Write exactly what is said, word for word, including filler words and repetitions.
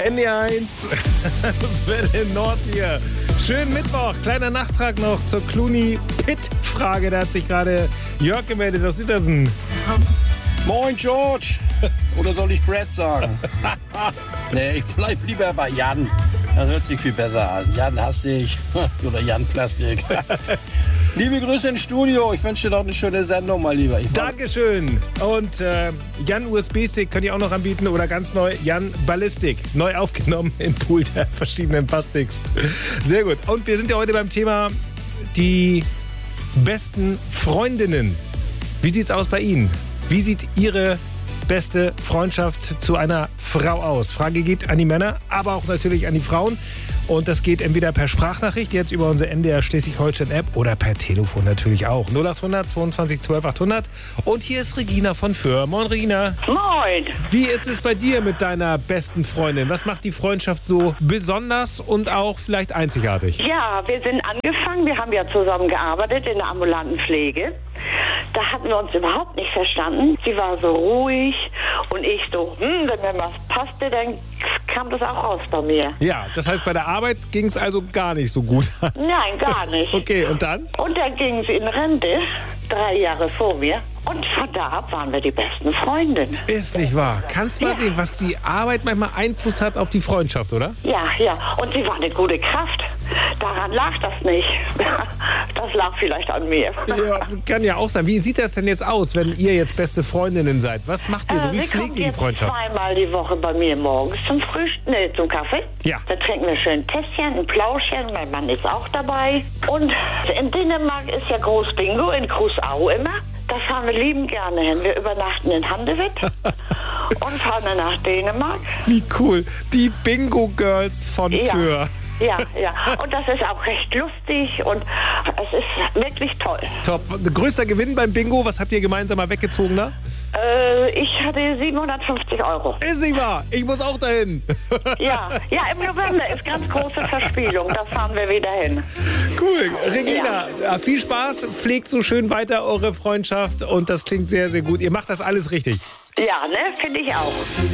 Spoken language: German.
N D R eins, Welle Nord hier. Schönen Mittwoch, kleiner Nachtrag noch zur Clooney-Pitt-Frage. Da hat sich gerade Jörg gemeldet aus Uetersen. Moin George! Oder soll ich Brad sagen? Nee, ich bleib lieber bei Jan. Das hört sich viel besser an. Jan Hastig oder Jan Plastik. Liebe Grüße ins Studio. Ich wünsche dir noch eine schöne Sendung, mal lieber. Ich Dankeschön. Und äh, Jan U S B-Stick könnt ihr auch noch anbieten oder ganz neu Jan Ballistik. Neu aufgenommen im Pool der verschiedenen Basticks. Sehr gut. Und wir sind ja heute beim Thema die besten Freundinnen. Wie sieht's aus bei Ihnen? Wie sieht Ihre beste Freundschaft zu einer Frau aus? Frage geht an die Männer, aber auch natürlich an die Frauen. Und das geht entweder per Sprachnachricht, jetzt über unsere N D R Schleswig-Holstein-App oder per Telefon natürlich auch. null acht hundert zweiundzwanzig zwölf achthundert. Und hier ist Regina von Föhr. Moin, Regina. Moin. Wie ist es bei dir mit deiner besten Freundin? Was macht die Freundschaft so besonders und auch vielleicht einzigartig? Ja, wir sind angefangen. Wir haben ja zusammen gearbeitet in der ambulanten Pflege. Da hatten wir uns überhaupt nicht verstanden. Sie war so ruhig und ich so, hm, wenn mir was passte, dann kam das auch raus bei mir. Ja, das heißt, bei der Arbeit ging es also gar nicht so gut. Nein, gar nicht. Okay, und dann? Und dann ging sie in Rente, drei Jahre vor mir. Und von da ab waren wir die besten Freundinnen. Ist nicht wahr. Kannst du mal Ja. sehen, was die Arbeit manchmal Einfluss hat auf die Freundschaft, oder? Ja, ja. Und sie war eine gute Kraft. Daran lag das nicht. Das lag vielleicht an mir. Ja, kann ja auch sein. Wie sieht das denn jetzt aus, wenn ihr jetzt beste Freundinnen seid? Was macht ihr so? Wie Äh, sie pflegt kommt ihr die jetzt Freundschaft? zweimal die Woche bei mir morgens zum Frühstück, nee, zum Kaffee. Ja. Da trinken wir schön ein Tässchen, ein Plauschchen. Mein Mann ist auch dabei. Und in Dänemark ist ja Groß Bingo, in Krusau immer. Da fahren wir lieben gerne hin. Wir übernachten in Handewitt und fahren dann nach Dänemark. Wie cool. Die Bingo-Girls von Ja. Föhr. Ja, ja. Und das ist auch recht lustig und es ist wirklich toll. Top. Größter Gewinn beim Bingo. Was habt ihr gemeinsam mal weggezogen da? Äh, ich hatte siebenhundertfünfzig Euro. Ist nicht wahr. Ich muss auch dahin. Ja, ja, im November ist ganz große Verspielung. Da fahren wir wieder hin. Cool. Regina, ja. viel Spaß. Pflegt so schön weiter eure Freundschaft und das klingt sehr, sehr gut. Ihr macht das alles richtig. Ja, ne, finde ich auch.